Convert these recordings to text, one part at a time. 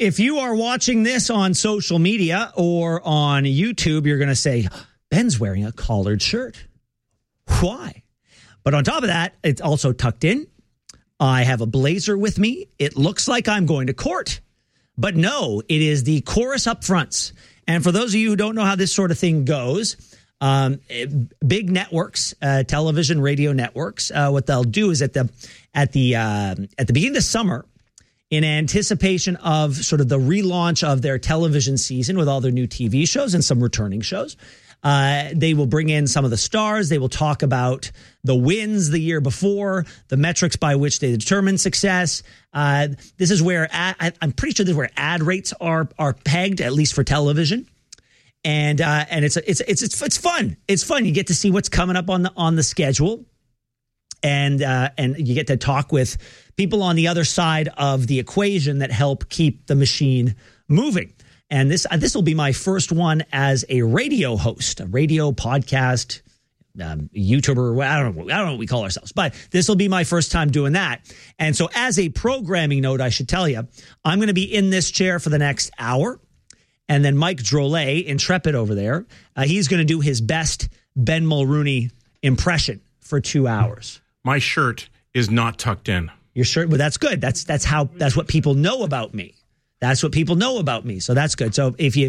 if you are watching this on social media or on YouTube, you're going to say, Ben's wearing a collared shirt. Why? But on top of that, it's also tucked in. I have a blazer with me. It looks like I'm going to court. But no, it is the chorus up fronts. And for those of you who don't know how this sort of thing goes, big networks, television, radio networks, what they'll do is at the beginning of the summer, in anticipation of sort of the relaunch of their television season with all their new TV shows and some returning shows, they will bring in some of the stars. They will talk about the wins the year before, the metrics by which they determine success. This is where I'm pretty sure this is where ad rates are pegged, at least for television. And it's fun. It's fun. You get to see what's coming up on the schedule, and you get to talk with people on the other side of the equation that help keep the machine moving. And this will be my first one as a radio host, a radio podcast, YouTuber. I don't know what we call ourselves, but this will be my first time doing that. And so as a programming note, I should tell you, I'm going to be in this chair for the next hour. And then Mike Drolet, intrepid over there, he's going to do his best Ben Mulrooney impression for 2 hours. My shirt is not tucked in. Your shirt, well, that's good. That's what people know about me. That's what people know about me. So that's good. So if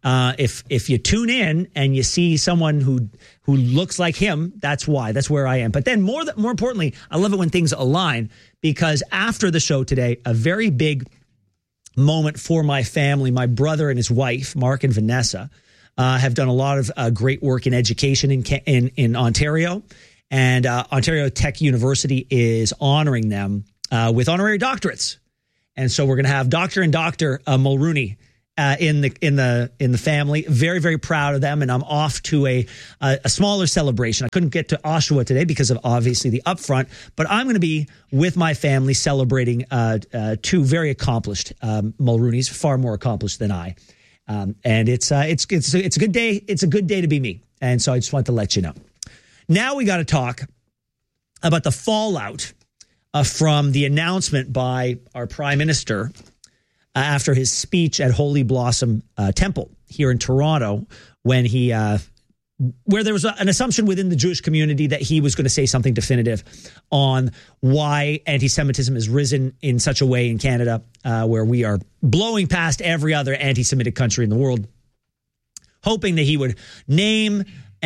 you tune in and you see someone who looks like him, that's why. That's where I am. But then more importantly, I love it when things align, because after the show today, a very big moment for my family. My brother and his wife, Mark and Vanessa, have done a lot of great work in education in Ontario. And Ontario Tech University is honoring them with honorary doctorates. And so we're going to have Dr. and Dr. Mulrooney in the family. Very, very proud of them. And I'm off to a smaller celebration. I couldn't get to Oshawa today because of obviously the upfront, but I'm going to be with my family celebrating two very accomplished Mulrooneys, far more accomplished than I. And it's a good day. It's a good day to be me. And so I just want to let you know. Now we got to talk about the fallout from the announcement by our Prime Minister after his speech at Holy Blossom Temple here in Toronto, when where there was an assumption within the Jewish community that he was going to say something definitive on why anti-Semitism has risen in such a way in Canada, where we are blowing past every other anti-Semitic country in the world, hoping that he would name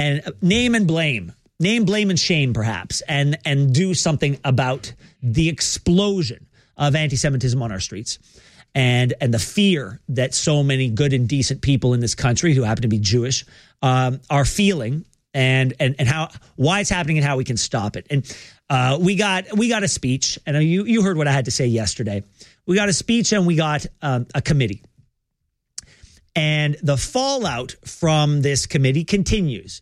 and blame, blame, and shame, perhaps, and do something about the explosion of anti-Semitism on our streets, and the fear that so many good and decent people in this country who happen to be Jewish are feeling, and why it's happening and how we can stop it. And we got a speech, and you heard what I had to say yesterday. We got a speech and we got a committee. And the fallout from this committee continues.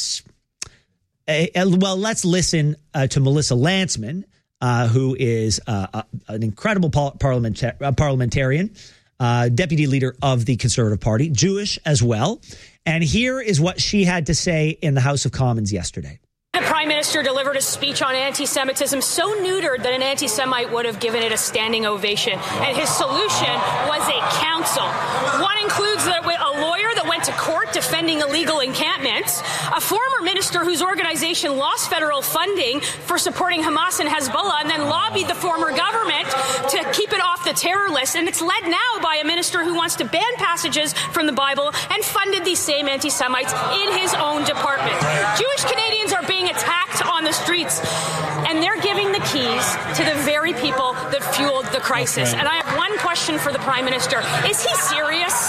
Well, let's listen to Melissa Lantsman, who is an incredible parliamentarian, deputy leader of the Conservative Party, Jewish as well. And here is what she had to say in the House of Commons yesterday. The Prime Minister delivered a speech on anti-Semitism so neutered that an anti-Semite would have given it a standing ovation. And his solution was a council. One includes a lawyer that went to court defending illegal encampments, a former minister whose organization lost federal funding for supporting Hamas and Hezbollah, and then lobbied the former government to keep it off the terror list. And it's led now by a minister who wants to ban passages from the Bible and funded these same anti-Semites in his own department. Jewish Canadians are being attacked on the streets, and they're giving the keys to the very people that fueled the crisis. Okay. And I have one question for the Prime Minister. Is he serious?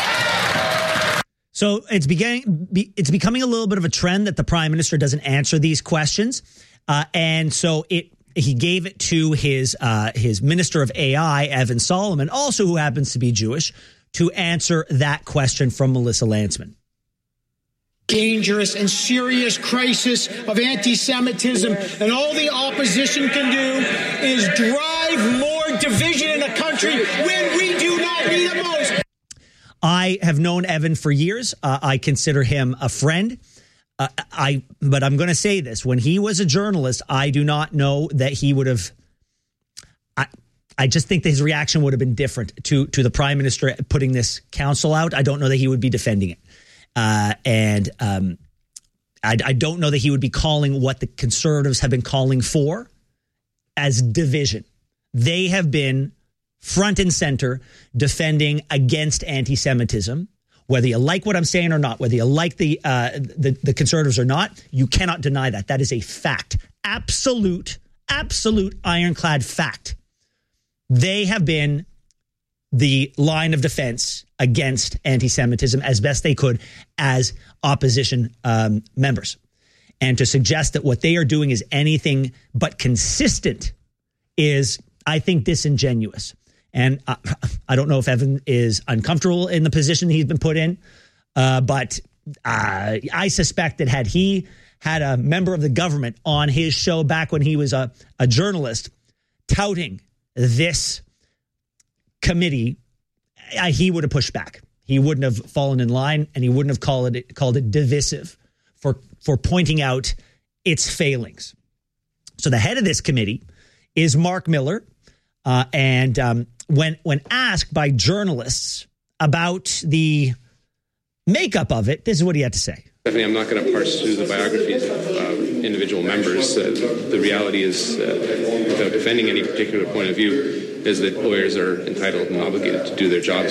So it's becoming a little bit of a trend that the Prime Minister doesn't answer these questions. And so he gave it to his Minister of AI, Evan Solomon, also who happens to be Jewish, to answer that question from Melissa Lantsman. Dangerous and serious crisis of anti-Semitism, and all the opposition can do is drive more division in the country when we do not need it most. I have known Evan for years. I consider him a friend. But I'm going to say this. When he was a journalist, I do not know that he would have... I just think that his reaction would have been different to the prime minister putting this council out. I don't know that he would be defending it. I don't know that he would be calling what the Conservatives have been calling for as division. They have been front and center defending against anti-Semitism. Whether you like what I'm saying or not, whether you like the Conservatives or not, you cannot deny that. That is a fact. Absolute ironclad fact. They have been the line of defense against anti-Semitism as best they could as opposition members. And to suggest that what they are doing is anything but consistent is, I think, disingenuous. And I don't know if Evan is uncomfortable in the position he's been put in, but I suspect that had he had a member of the government on his show back when he was a journalist touting this committee, he would have pushed back. He wouldn't have fallen in line, and he wouldn't have called it divisive for pointing out its failings. So the head of this committee is Mark Miller, and when asked by journalists about the makeup of it, this is what he had to say. Stephanie, I'm not going to parse through the biographies of individual members. The reality is, without defending any particular point of view, is that lawyers are entitled and obligated to do their jobs.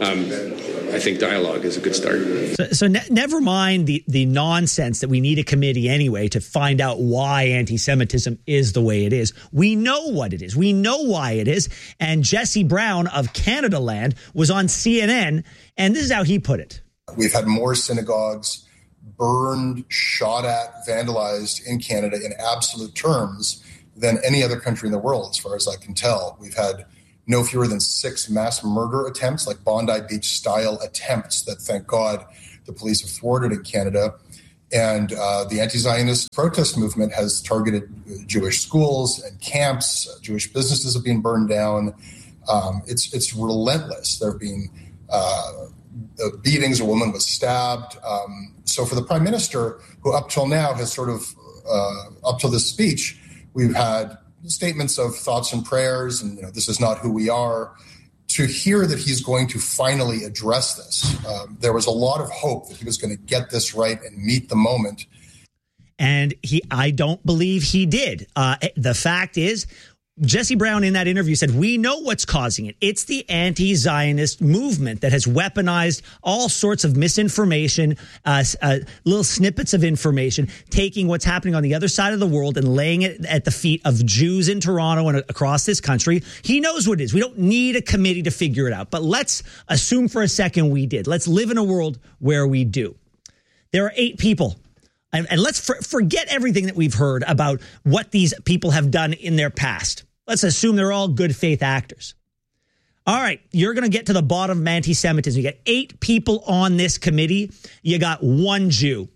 I think dialogue is a good start. So never mind the nonsense that we need a committee anyway to find out why anti-Semitism is the way it is. We know what it is. We know why it is. And Jesse Brown of Canada Land was on CNN, and this is how he put it. We've had more synagogues burned, shot at, vandalized in Canada in absolute terms than any other country in the world, as far as I can tell. We've had no fewer than 6 mass murder attempts, like Bondi Beach-style attempts that, thank God, the police have thwarted in Canada. And the anti-Zionist protest movement has targeted Jewish schools and camps. Jewish businesses have been burned down. It's relentless. There have been beatings. A woman was stabbed. So for the prime minister, who up till now has sort of, up till this speech, we've had statements of thoughts and prayers, and this is not who we are. To hear that he's going to finally address this, there was a lot of hope that he was going to get this right and meet the moment. And I don't believe he did. The fact is, Jesse Brown in that interview said, we know what's causing it. It's the anti-Zionist movement that has weaponized all sorts of misinformation, little snippets of information, taking what's happening on the other side of the world and laying it at the feet of Jews in Toronto and across this country. He knows what it is. We don't need a committee to figure it out. But let's assume for a second we did. Let's live in a world where we do. There are 8 people. And let's forget everything that we've heard about what these people have done in their past. Let's assume they're all good faith actors. All right, you're going to get to the bottom of anti-Semitism. You got 8 people on this committee. You got 1 Jew.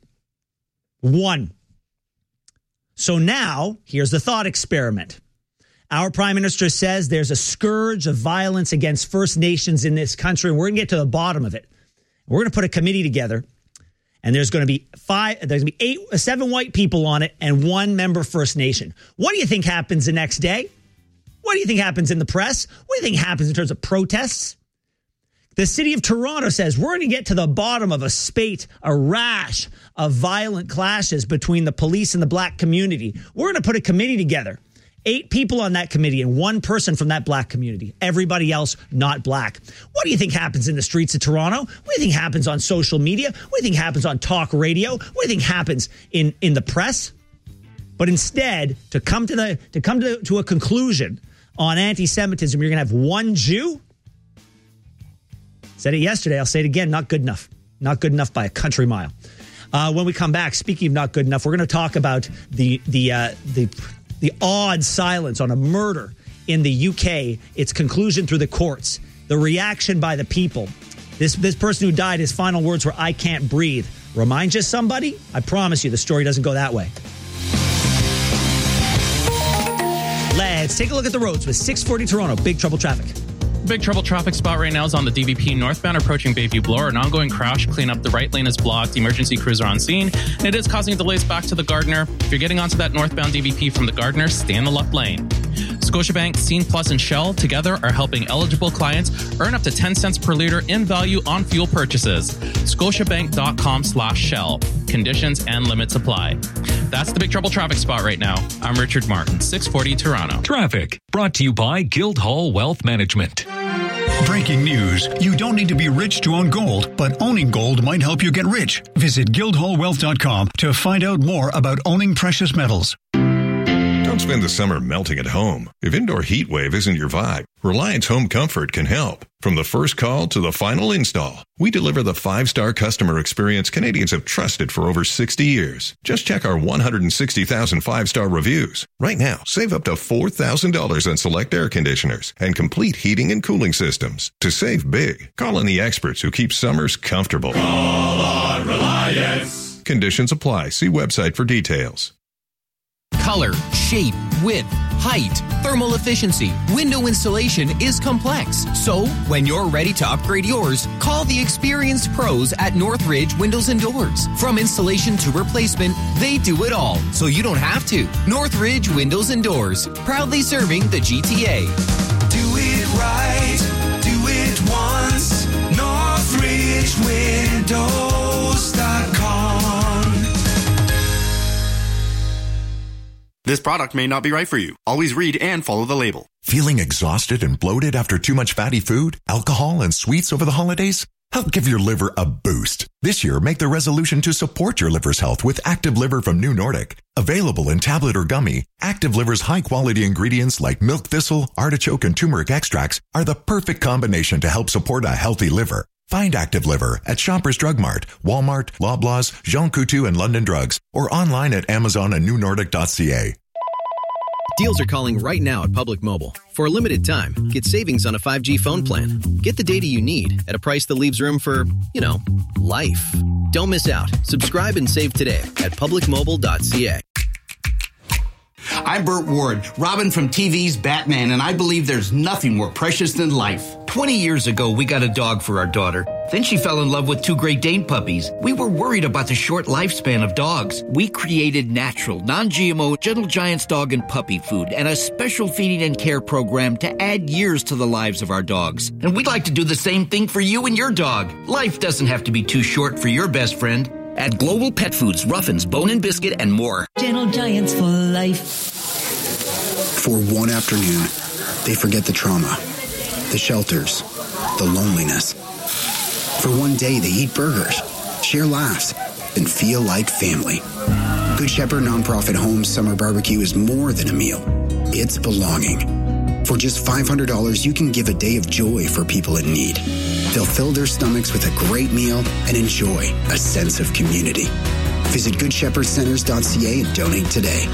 1. So now, here's the thought experiment. Our prime minister says there's a scourge of violence against First Nations in this country, and we're going to get to the bottom of it. We're going to put a committee together, and there's going to be 7 white people on it and 1 member First Nation. What do you think happens the next day? What do you think happens in the press? What do you think happens in terms of protests? The city of Toronto says we're going to get to the bottom of a rash of violent clashes between the police and the black community. We're going to put a committee together. 8 people on that committee and 1 person from that black community. Everybody else not black. What do you think happens in the streets of Toronto? What do you think happens on social media? What do you think happens on talk radio? What do you think happens in the press? But instead, to come to a conclusion on anti-Semitism, you're going to have 1 Jew. Said it yesterday. I'll say it again. Not good enough. Not good enough by a country mile. When we come back, speaking of not good enough, we're going to talk about the odd silence on a murder in the UK, its conclusion through the courts, the reaction by the people. This person who died, his final words were, "I can't breathe." Remind you somebody? I promise you the story doesn't go that way. Let's take a look at the roads with 640 Toronto. Big trouble traffic. Big trouble traffic spot right now is on the DVP northbound approaching Bayview Bloor. An ongoing crash. Clean up. The right lane is blocked. Emergency crews are on scene. And it is causing delays back to the Gardiner. If you're getting onto that northbound DVP from the Gardiner, stay in the left lane. Scotiabank, Scene Plus, and Shell together are helping eligible clients earn up to 10 cents per liter in value on fuel purchases. Scotiabank.com/Shell. Conditions and limits apply. That's the Big Trouble traffic spot right now. I'm Richard Martin, 640 Toronto. Traffic brought to you by Guildhall Wealth Management. Breaking news. You don't need to be rich to own gold, but owning gold might help you get rich. Visit guildhallwealth.com to find out more about owning precious metals. Don't spend the summer melting at home. If indoor heat wave isn't your vibe, Reliance Home Comfort can help. From the first call to the final install, we deliver the 5-star customer experience Canadians have trusted for over 60 years. Just check our 160,000 5-star reviews. Right now, save up to $4,000 on select air conditioners and complete heating and cooling systems. To save big, call on the experts who keep summers comfortable. Call on Reliance. Conditions apply. See website for details. Color, shape, width, height, thermal efficiency. Window installation is complex. So, when you're ready to upgrade yours, call the experienced pros at Northridge Windows and Doors. From installation to replacement, they do it all, so you don't have to. Northridge Windows and Doors, proudly serving the GTA. Do it right, do it once. NorthridgeWindows.com. This product may not be right for you. Always read and follow the label. Feeling exhausted and bloated after too much fatty food, alcohol, and sweets over the holidays? Help give your liver a boost. This year, make the resolution to support your liver's health with Active Liver from New Nordic. Available in tablet or gummy, Active Liver's high-quality ingredients like milk thistle, artichoke, and turmeric extracts are the perfect combination to help support a healthy liver. Find Active Liver at Shoppers Drug Mart, Walmart, Loblaws, Jean Coutu, and London Drugs, or online at Amazon and newnordic.ca. Deals are calling right now at Public Mobile. For a limited time, get savings on a 5G phone plan. Get the data you need at a price that leaves room for, life. Don't miss out. Subscribe and save today at publicmobile.ca. I'm Burt Ward, Robin from TV's Batman, and I believe there's nothing more precious than life. 20 years ago, we got a dog for our daughter. Then she fell in love with 2 Great Dane puppies. We were worried about the short lifespan of dogs. We created natural, non-GMO Gentle Giants dog and puppy food and a special feeding and care program to add years to the lives of our dogs. And we'd like to do the same thing for you and your dog. Life doesn't have to be too short for your best friend. At Global Pet Foods, Ruffins, Bone and Biscuit, and more. Gentle Giants for life. For one afternoon, they forget the trauma, the shelters, the loneliness. For one day, they eat burgers, share laughs, and feel like family. Good Shepherd Nonprofit Homes Summer Barbecue is more than a meal. It's belonging. For just $500, you can give a day of joy for people in need. They'll fill their stomachs with a great meal and enjoy a sense of community. Visit GoodShepherdCenters.ca and donate today.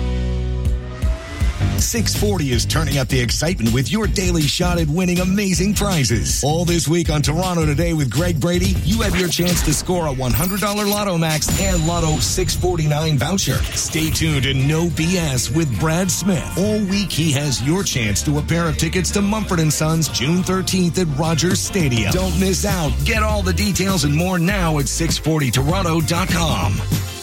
640 is turning up the excitement with your daily shot at winning amazing prizes. All this week on Toronto Today with Greg Brady, you have your chance to score a $100 Lotto Max and Lotto 649 voucher. Stay tuned to No BS with Brad Smith. All week, he has your chance to a pair of tickets to Mumford & Sons June 13th at Rogers Stadium. Don't miss out. Get all the details and more now at 640toronto.com.